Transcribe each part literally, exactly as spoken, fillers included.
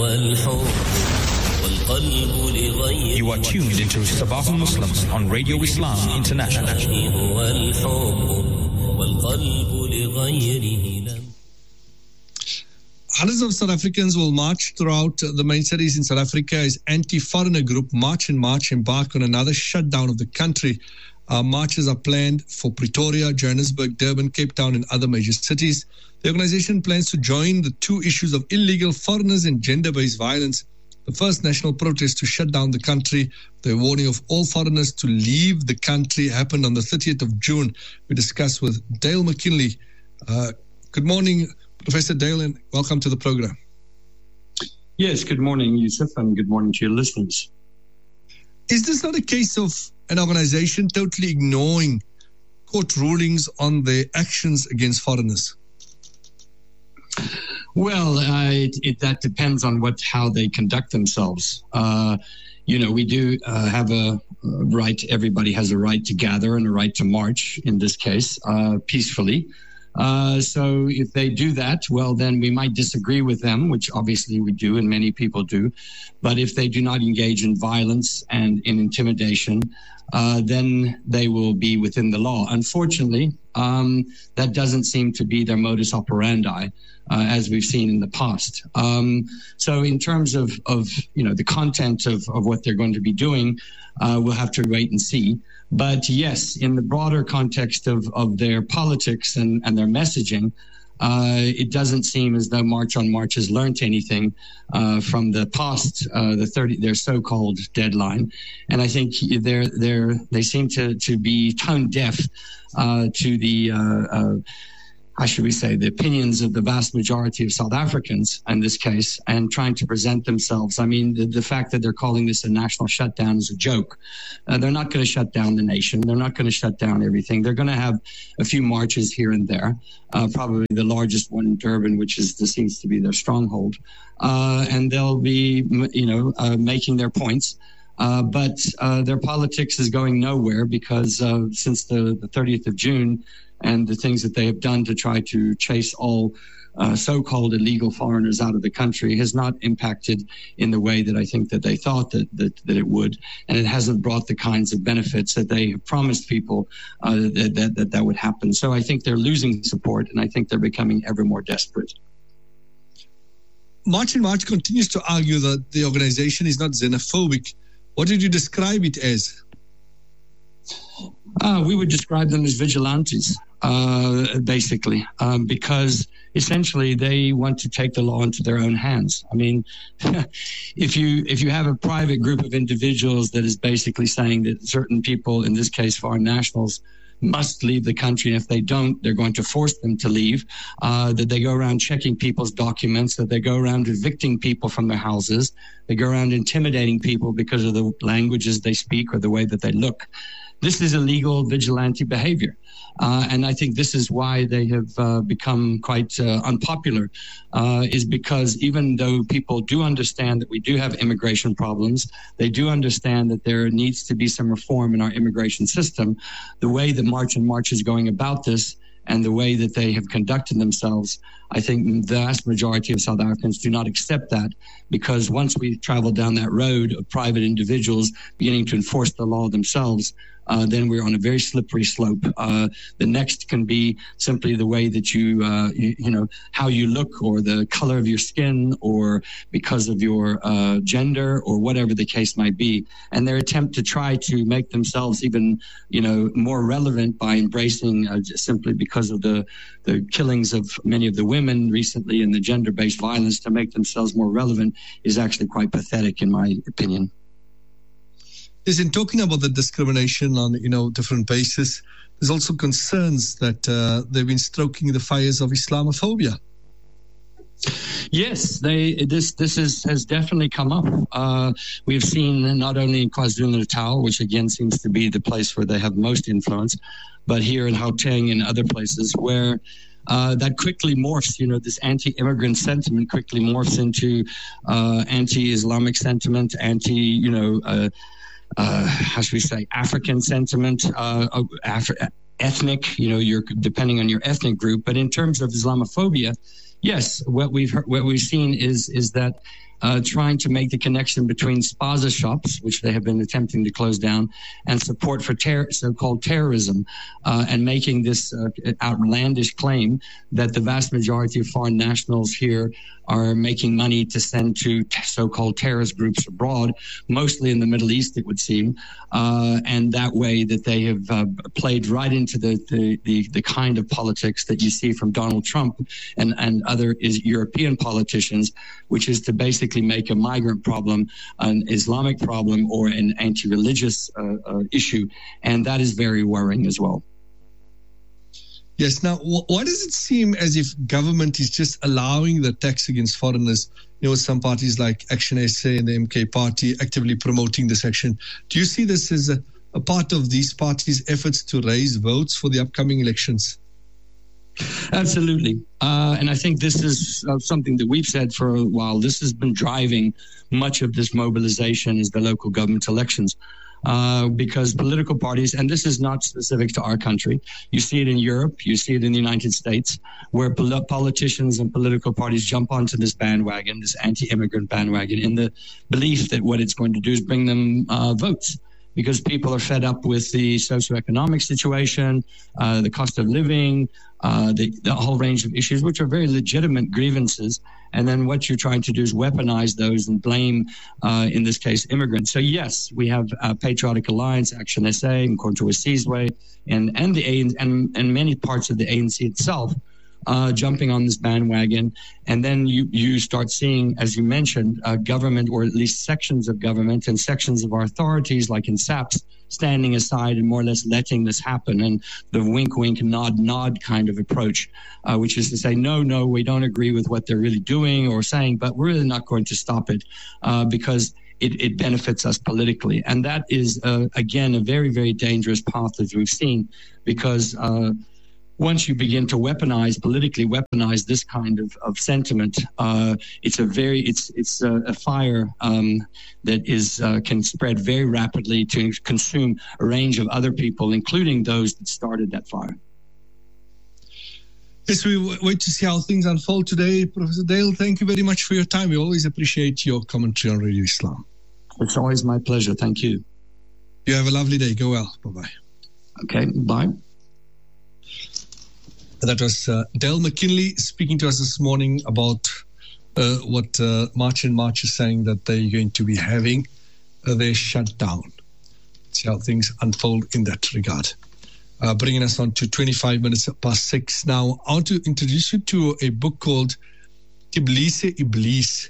You are tuned into Sabah Muslims on Radio Islam International. Hundreds of South Africans will march throughout the main cities in South Africa as anti-foreigner group March in March embark on another shutdown of the country. Uh, marches are planned for Pretoria, Johannesburg, Durban, Cape Town and other major cities. The organization plans to join the two issues of illegal foreigners and gender-based violence. The first national protest to shut down the country, the warning of all foreigners to leave the country, happened on the thirtieth of June. We discussed with Dale McKinley. Uh, good morning, Professor Dale, and welcome to the program. Yes, good morning, Yusuf, and good morning to your listeners. Is this not a case of an organization totally ignoring court rulings on their actions against foreigners? Well, uh, it, it, that depends on what how they conduct themselves. Uh, you know, we do uh, have a, a right, everybody has a right to gather and a right to march, in this case, uh, peacefully. Uh, so if they do that, well, then we might disagree with them, which obviously we do and many people do. But if they do not engage in violence and in intimidation, uh, then they will be within the law. Unfortunately, um, that doesn't seem to be their modus operandi, uh, as we've seen in the past. Um, so in terms of, of, you know, the content of, of what they're going to be doing, uh, we'll have to wait and see. But yes, in the broader context of, of their politics and, and their messaging, uh, it doesn't seem as though March on March has learned anything uh, from the past, uh, the thirty, their so-called deadline. And I think they're, they're, they seem to, to be tone deaf uh, to the, uh, uh, how should we say, the opinions of the vast majority of South Africans in this case, and trying to present themselves. I mean, the, the fact that they're calling this a national shutdown is a joke. Uh, they're not going to shut down the nation. They're not going to shut down everything. They're going to have a few marches here and there, uh, probably the largest one in Durban, which is this seems to be their stronghold. Uh, and they'll be, you know, uh, making their points. Uh, but uh, their politics is going nowhere because uh, since the, the thirtieth of June, and the things that they have done to try to chase all uh, so-called illegal foreigners out of the country has not impacted in the way that I think that they thought that, that, that it would. And it hasn't brought the kinds of benefits that they have promised people uh, that, that, that that would happen. So I think they're losing support, and I think they're becoming ever more desperate. March in March continues to argue that the organization is not xenophobic. What did you describe it as? Uh, we would describe them as vigilantes, uh, basically, um, because essentially they want to take the law into their own hands. I mean, if you if you have a private group of individuals that is basically saying that certain people, in this case foreign nationals, must leave the country, and if they don't, they're going to force them to leave, uh, that they go around checking people's documents, that they go around evicting people from their houses, they go around intimidating people because of the languages they speak or the way that they look. This is illegal vigilante behavior. Uh, and I think this is why they have uh, become quite uh, unpopular, uh, is because even though people do understand that we do have immigration problems, they do understand that there needs to be some reform in our immigration system. The way that March and March is going about this and the way that they have conducted themselves, I think the vast majority of South Africans do not accept that, because once we travel down that road of private individuals beginning to enforce the law themselves, Uh, then we're on a very slippery slope. Uh, the next can be simply the way that you, uh, you, you know, how you look, or the color of your skin, or because of your uh, gender, or whatever the case might be. And their attempt to try to make themselves even, you know, more relevant by embracing uh, just simply because of the, the killings of many of the women recently and the gender-based violence, to make themselves more relevant is actually quite pathetic, in my opinion. Is in talking about the discrimination on, you know, different bases, there's also concerns that uh, they've been stoking the fires of Islamophobia. Yes, they. This this is has definitely come up. Uh, we've seen not only in KwaZulu-Natal, which again seems to be the place where they have most influence, but here in Gauteng and other places where uh, that quickly morphs. You know, this anti-immigrant sentiment quickly morphs into uh, anti-Islamic sentiment, anti, you know. Uh, Uh, how should we say, African sentiment, uh, Afri- ethnic, you know, you're depending on your ethnic group. But in terms of Islamophobia, yes, what we've heard, what we've seen is is that uh, trying to make the connection between spaza shops, which they have been attempting to close down, and support for ter- so-called terrorism, uh, and making this uh, outlandish claim that the vast majority of foreign nationals here are making money to send to t- so-called terrorist groups abroad, mostly in the Middle East, it would seem, uh, and that way that they have uh, played right into the, the, the, the kind of politics that you see from Donald Trump and, and other is European politicians, which is to basically make a migrant problem an Islamic problem or an anti-religious uh, uh, issue, and that is very worrying as well. Yes. Now, why does it seem as if government is just allowing the attacks against foreigners? You know, some parties like Action S A and the M K Party actively promoting this action. Do you see this as a, a part of these parties' efforts to raise votes for the upcoming elections? Absolutely. Uh, and I think this is uh, something that we've said for a while. This has been driving much of this mobilization is the local government elections. Uh, because political parties, and this is not specific to our country, you see it in Europe, you see it in the United States, where pol- politicians and political parties jump onto this bandwagon, this anti-immigrant bandwagon, in the belief that what it's going to do is bring them uh, votes. Because people are fed up with the socioeconomic situation, uh, the cost of living, uh, the, the whole range of issues, which are very legitimate grievances. And then what you're trying to do is weaponize those and blame, uh, in this case, immigrants. So yes, we have uh, Patriotic Alliance, Action S A, Mkhonto we Sizwe, and and the A N C, and and many parts of the A N C itself. Uh, jumping on this bandwagon. And then you, you start seeing, as you mentioned, uh, government, or at least sections of government and sections of our authorities, like in S A P S, standing aside and more or less letting this happen. And the wink, wink, nod, nod kind of approach, uh, which is to say, no, no, we don't agree with what they're really doing or saying, but we're really not going to stop it uh, because It, it benefits us politically. And that is, uh, again, a very, very dangerous path, as we've seen, because uh, once you begin to weaponize, politically weaponize this kind of, of sentiment, uh, it's a very, it's it's a, a fire um, that is uh, can spread very rapidly to consume a range of other people, including those that started that fire. Yes, we wait to see how things unfold today. Professor Dale, thank you very much for your time. We always appreciate your commentary on Radio Islam. It's always my pleasure. Thank you. You have a lovely day. Go well. Bye-bye. Okay, bye. That was uh, Dale McKinley speaking to us this morning about uh, what uh, March and March is saying that they're going to be having uh, their shutdown. See how things unfold in that regard. Uh, bringing us on to twenty-five minutes past six. Now, I want to introduce you to a book called Tiblise Iblis.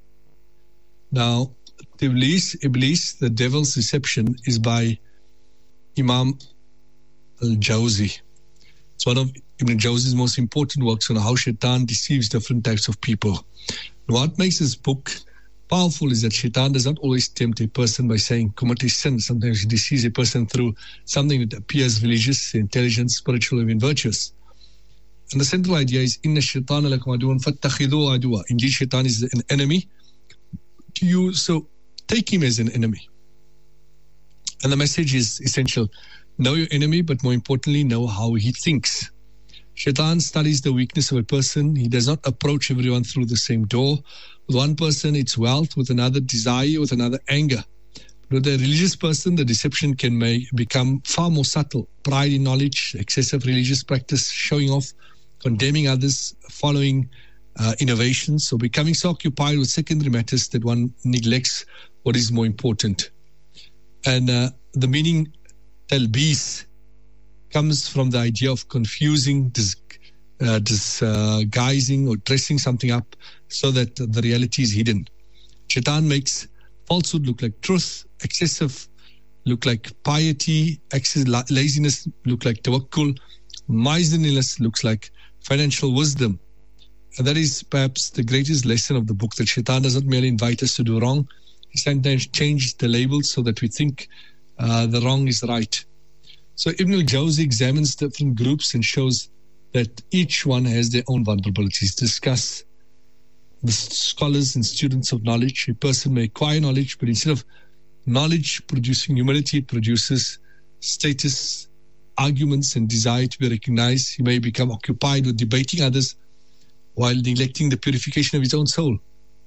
Now, Tiblise Iblis, The Devil's Deception, is by Imam al-Jawzi. It's one of Ibn Jawzi's most important works on how Shaitan deceives different types of people. And what makes this book powerful is that Shaitan does not always tempt a person by saying, commit a sin. Sometimes he deceives a person through something that appears religious, intelligent, spiritual, or even virtuous. And the central idea is, Inna Shaitana lakum aduwan fattakhidhu aduwa. Indeed, Shaitan is an enemy to you, so take him as an enemy. And the message is essential. Know your enemy, but more importantly, know how he thinks. Shaitan studies the weakness of a person. He does not approach everyone through the same door. With one person, it's wealth. With another, desire. With another, anger. But with a religious person, the deception can make, become far more subtle. Pride in knowledge, excessive religious practice, showing off, condemning others, following uh, innovations, so becoming so occupied with secondary matters that one neglects what is more important. And uh, the meaning talbis comes from the idea of confusing, dis, uh, disguising or dressing something up so that the reality is hidden. Shaitan makes falsehood look like truth, excessive look like piety, excess laziness look like tawakkul, miserliness looks like financial wisdom. And that is perhaps the greatest lesson of the book, that Shaitan does not merely invite us to do wrong. He sometimes changes the labels so that we think uh, the wrong is right. So Ibn al-Jawzi examines different groups and shows that each one has their own vulnerabilities. Discuss the scholars and students of knowledge. A person may acquire knowledge, but instead of knowledge producing humility, it produces status, arguments, and desire to be recognized. He may become occupied with debating others while neglecting the purification of his own soul.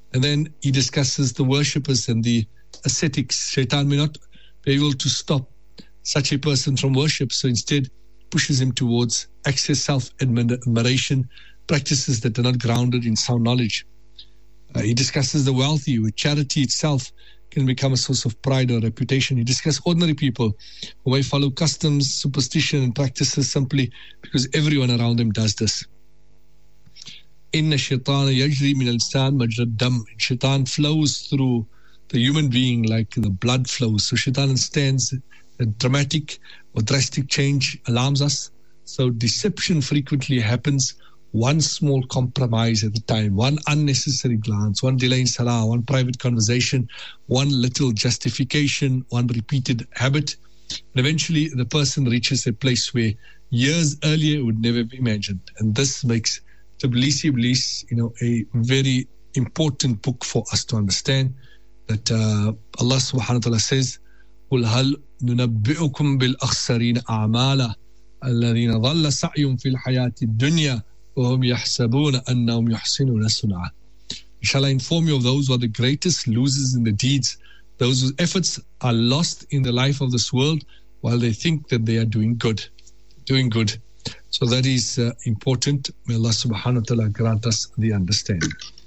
And then he discusses the worshippers and the ascetics. Shaitan may not be able to stop such a person from worship, so instead pushes him towards excess self-admiration, practices that are not grounded in sound knowledge. Uh, he discusses the wealthy, where charity itself can become a source of pride or reputation. He discusses ordinary people who may follow customs, superstition, and practices simply because everyone around them does this. Inna shaitana yajri min al-insan majra dam. Shaitan flows through the human being like the blood flows. So shaitan understands that dramatic or drastic change alarms us. So deception frequently happens one small compromise at a time, one unnecessary glance, one delay in salah, one private conversation, one little justification, one repeated habit. And eventually the person reaches a place where years earlier would never be imagined. And this makes Tablisi Iblis, you know, a very important book for us to understand that uh, Allah subhanahu wa ta'ala says, قُلْ هَلْ نُنَبِّئُكُمْ بِالْأَخْسَرِينَ أَعْمَالًا الَّذِينَ ضَلَّ سَعْيُهُمْ فِي الْحَيَاةِ الدُّنْيَا وَهُمْ يَحْسَبُونَ أَنَّهُمْ يُحْسِنُونَ صُنْعًا. Shall I inform you of those who are the greatest losers in the deeds, those whose efforts are lost in the life of this world while they think that they are doing good, doing good. So that is uh, important. May Allah subhanahu wa ta'ala grant us the understanding.